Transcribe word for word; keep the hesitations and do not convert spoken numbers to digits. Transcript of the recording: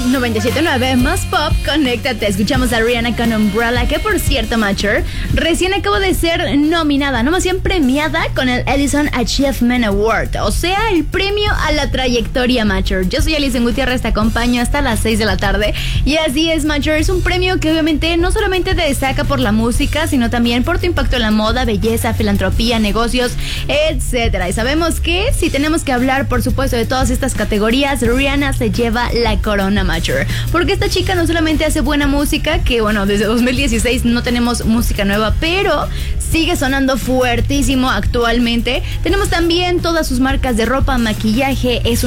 noventa y siete punto nueve más pop, conéctate. Escuchamos a Rihanna con Umbrella, que por cierto, Matcher, recién acabó de ser nominada, no más bien premiada con el Edison Achievement Award, o sea, el premio a la trayectoria, Matcher. Yo soy Alison Gutiérrez, te acompaño hasta las seis de la tarde. Y así es, Matcher, es un premio que obviamente no solamente te destaca por la música, sino también por tu impacto en la moda, belleza, filantropía, negocios, etcétera. Y sabemos que si tenemos que hablar, por supuesto, de todas estas categorías, Rihanna se lleva la corona, Matcher, porque esta chica no solamente hace buena música, que bueno, desde dos mil dieciséis no tenemos música nueva, pero sigue sonando fuertísimo actualmente. Tenemos también todas sus marcas de ropa, maquillaje, es